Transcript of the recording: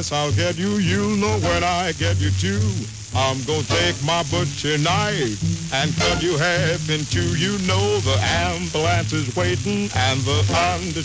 yes, I'll get you. You know when I get you too. I'm gonna take my butcher knife and cut you half in two. You know the ambulance is waiting and the